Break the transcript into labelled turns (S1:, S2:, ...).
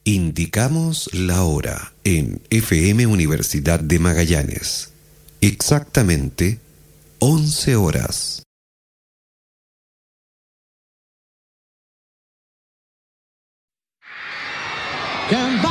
S1: Indicamos la hora en FM Universidad de Magallanes. Exactamente 11 horas.